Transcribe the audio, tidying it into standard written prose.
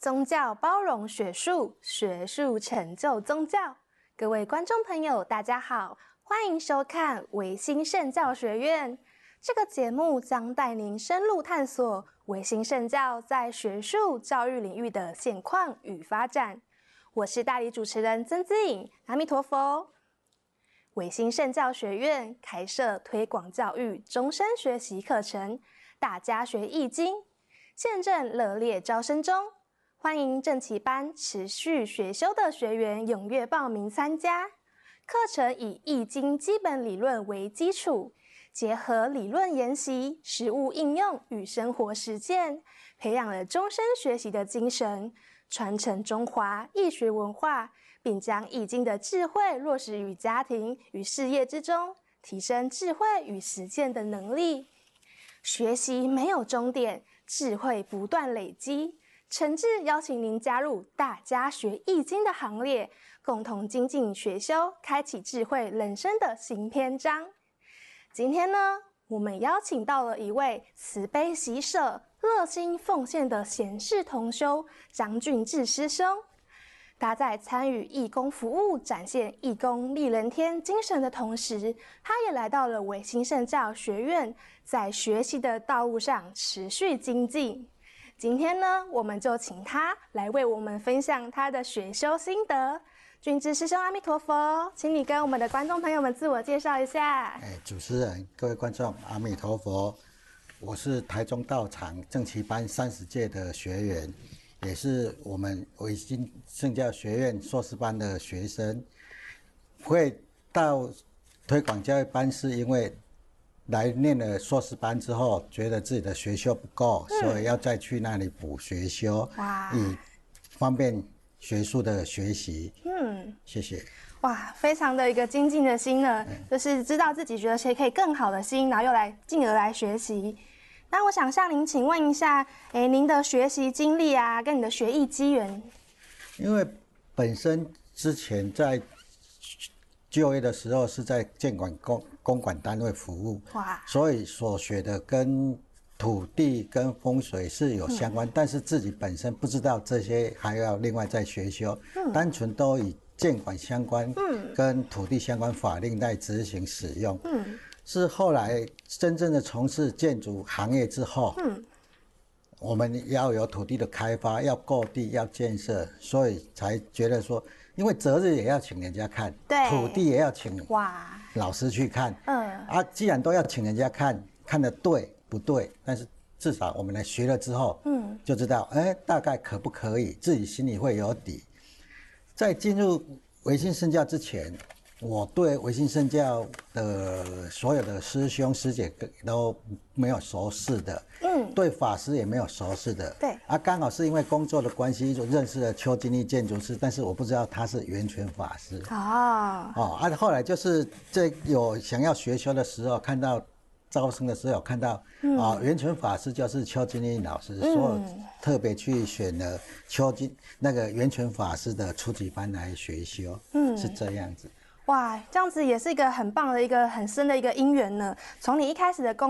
宗教包容学术，学术成就宗教。各位观众朋友，大家好，欢迎收看维新圣教学院。这个节目将带您深入探索维新圣教在学术教育领域的现况与发展。我是代理主持人曾姿颖，阿弥陀佛。维新圣教学院开设推广教育终身学习课程，大家学易经，现正热烈招生中。欢迎正期班持续学修的学员踊跃报名参加。课程以易经基本理论为基础，结合理论研习、实务应用与生活实践，培养了终身学习的精神，传承中华易学文化，并将易经的智慧落实于家庭与事业之中，提升智慧与实践的能力。学习没有终点，智慧不断累积。诚挚邀请您加入大家学易经的行列，共同精进学修，开启智慧人生的新篇章。今天呢，我们邀请到了一位慈悲喜舍、热心奉献的贤士同修张俊志师兄。他在参与义工服务、展现义工利人天精神的同时，他也来到了维新圣教学院，在学习的道路上持续精进。今天呢，我们就请他来为我们分享他的学修心得。俊志师兄，阿弥陀佛，请你跟我们的观众朋友们自我介绍一下。 主持人、各位观众，阿弥陀佛。我是台中道场正期班30届的学员，也是我们维新圣教学院硕士班的学生。会到推广教育班是因为来念了硕士班之后，觉得自己的学修不够，所以要再去那里补学修，以方便学术的学习。谢谢。 哇，非常的一个精进的心呢，就是知道自己觉得谁可以更好的心，然后又来进而来学习。那我想向您请问一下，您的学习经历啊，跟你的学艺机缘。 因为本身之前在就业的时候是在建管公管单位服务，所以所学的跟土地跟风水是有相关，但是自己本身不知道这些，还要另外再学修，单纯都以建管相关，跟土地相关法令来执行使用。是后来真正的从事建筑行业之后，我们要有土地的开发，要购地，要建设，所以才觉得说，因为择日也要请人家看，土地也要请老师去看，既然都要请人家看，看得对不对？但是至少我们来学了之后，就知道，大概可不可以，自己心里会有底。在进入维新圣教之前，我对维新圣教的所有的师兄师姐都没有熟识的，对法师也没有熟识的，刚好是因为工作的关系，就认识了邱金义建筑师，但是我不知道他是源泉法师。后来就是有想要学修的时候，看到招生的时候有看到，源泉法师就是邱金义老师，所以特别去选了那个源泉法师的初级班来学修，是这样子。 哇，这样子也是一个很棒的一个很深的一个因缘呢。从你一开始的